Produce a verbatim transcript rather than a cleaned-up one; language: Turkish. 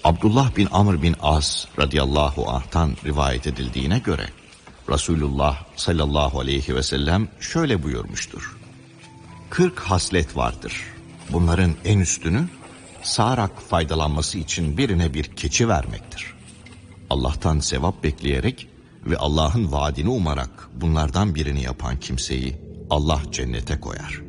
Abdullah bin Amr bin As radıyallahu anh'tan rivayet edildiğine göre Resulullah sallallahu aleyhi ve sellem şöyle buyurmuştur. Kırk haslet vardır. Bunların en üstünü sağarak faydalanması için birine bir keçi vermektir. Allah'tan sevap bekleyerek ve Allah'ın vaadini umarak bunlardan birini yapan kimseyi Allah cennete koyar.